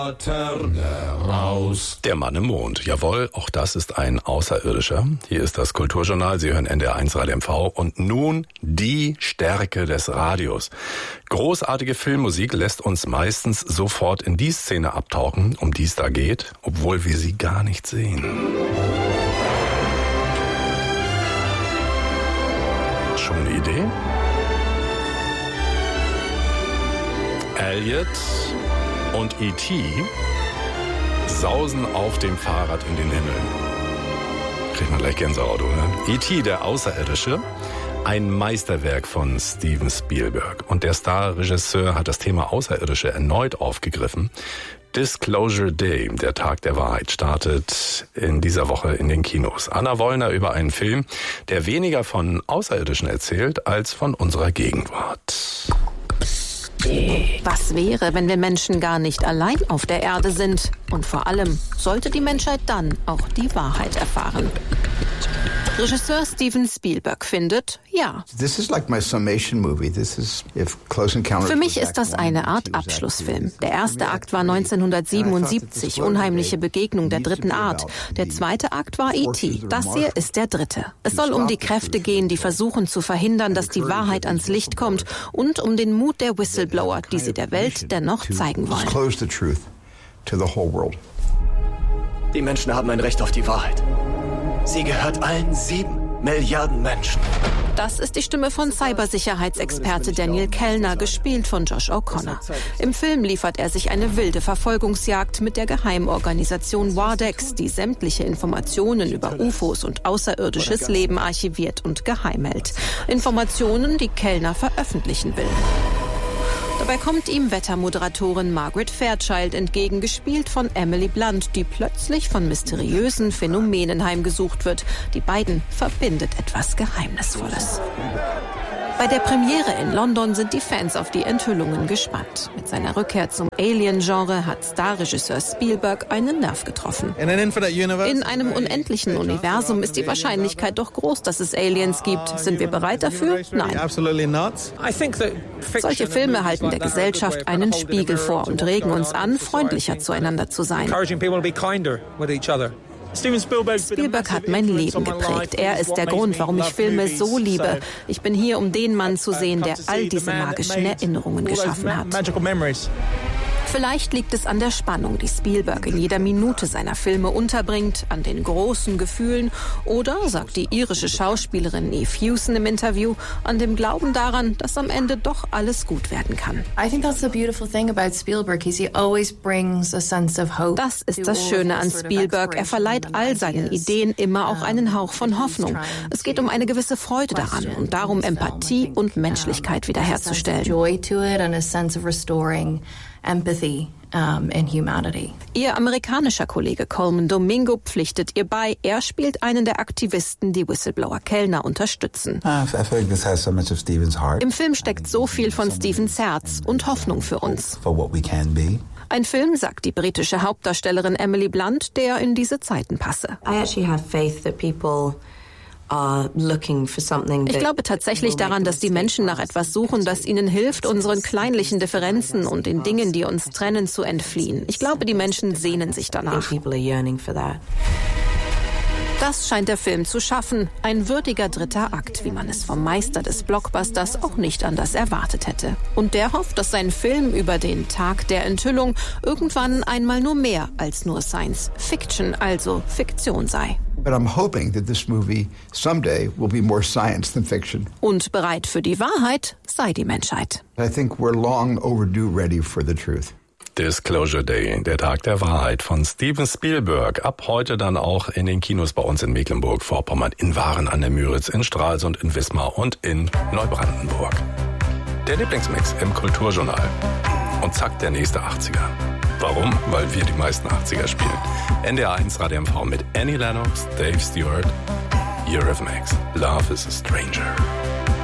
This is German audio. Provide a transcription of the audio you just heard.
Raus. Der Mann im Mond. Jawohl, auch das ist ein Außerirdischer. Hier ist das Kulturjournal. Sie hören NDR1 Radio MV. Und nun die Stärke des Radios. Großartige Filmmusik lässt uns meistens sofort in die Szene abtauchen, um die es da geht, obwohl wir sie gar nicht sehen. Schon eine Idee? Elliot und E.T. sausen auf dem Fahrrad in den Himmel. Kriegt man gleich Gänsehaut, oder? E.T., der Außerirdische, ein Meisterwerk von Steven Spielberg. Und der Star-Regisseur hat das Thema Außerirdische erneut aufgegriffen. Disclosure Day, der Tag der Wahrheit, startet in dieser Woche in den Kinos. Anna Wollner über einen Film, der weniger von Außerirdischen erzählt, als von unserer Gegenwart. Was wäre, wenn wir Menschen gar nicht allein auf der Erde sind? Und vor allem, sollte die Menschheit dann auch die Wahrheit erfahren? Regisseur Steven Spielberg findet, ja. Für mich ist das eine Art Abschlussfilm. Der erste Akt war 1977, Unheimliche Begegnung der dritten Art. Der zweite Akt war E.T. Das hier ist der dritte. Es soll um die Kräfte gehen, die versuchen zu verhindern, dass die Wahrheit ans Licht kommt, und um den Mut der Whistleblower, die sie der Welt dennoch zeigen wollen. Die Menschen haben ein Recht auf die Wahrheit. Sie gehört allen 7 Milliarden Menschen. Das ist die Stimme von Cybersicherheitsexperte Daniel Kellner, gespielt von Josh O'Connor. Im Film liefert er sich eine wilde Verfolgungsjagd mit der Geheimorganisation Wardex, die sämtliche Informationen über UFOs und außerirdisches Leben archiviert und geheim hält. Informationen, die Kellner veröffentlichen will. Dabei kommt ihm Wettermoderatorin Margaret Fairchild entgegen, gespielt von Emily Blunt, die plötzlich von mysteriösen Phänomenen heimgesucht wird. Die beiden verbindet etwas Geheimnisvolles. Bei der Premiere in London sind die Fans auf die Enthüllungen gespannt. Mit seiner Rückkehr zum Alien-Genre hat Starregisseur Spielberg einen Nerv getroffen. In einem unendlichen Universum ist die Wahrscheinlichkeit doch groß, dass es Aliens gibt. Sind wir bereit dafür? Nein. Solche Filme halten der Gesellschaft einen Spiegel vor und regen uns an, freundlicher zueinander zu sein. Spielberg hat mein Leben geprägt. Er ist der Grund, warum ich Filme so liebe. Ich bin hier, um den Mann zu sehen, der all diese magischen Erinnerungen geschaffen hat. Vielleicht liegt es an der Spannung, die Spielberg in jeder Minute seiner Filme unterbringt, an den großen Gefühlen oder, sagt die irische Schauspielerin Eve Hewson im Interview, an dem Glauben daran, dass am Ende doch alles gut werden kann. Das ist das Schöne an Spielberg. Er verleiht all seinen Ideen immer auch einen Hauch von Hoffnung. Es geht um eine gewisse Freude daran und darum, Empathie und Menschlichkeit wiederherzustellen. Empathy and humanity. Ihr amerikanischer Kollege Coleman Domingo pflichtet ihr bei. Er spielt einen der Aktivisten, die Whistleblower Kellner unterstützen. Im Film steckt so viel von Stevens Herz und Hoffnung für uns. Ein Film, sagt die britische Hauptdarstellerin Emily Blunt, der in diese Zeiten passe. Ich glaube tatsächlich daran, dass die Menschen nach etwas suchen, das ihnen hilft, unseren kleinlichen Differenzen und den Dingen, die uns trennen, zu entfliehen. Ich glaube, die Menschen sehnen sich danach. Das scheint der Film zu schaffen. Ein würdiger dritter Akt, wie man es vom Meister des Blockbusters auch nicht anders erwartet hätte. Und der hofft, dass sein Film über den Tag der Enthüllung irgendwann einmal nur mehr als nur Science Fiction, also Fiktion sei. But I'm hoping that this movie someday will be more science than fiction. Und bereit für die Wahrheit sei die Menschheit. I think we're long overdue ready for the truth. Disclosure Day, der Tag der Wahrheit von Steven Spielberg. Ab heute dann auch in den Kinos bei uns in Mecklenburg-Vorpommern, in Waren an der Müritz, in Stralsund, in Wismar und in Neubrandenburg. Der Lieblingsmix im Kulturjournal. Und zack, der nächste 80er. Warum? Weil wir die meisten 80er spielen. NDR1 Radio MV mit Annie Lennox, Dave Stewart, Eurythmics, Love is a Stranger.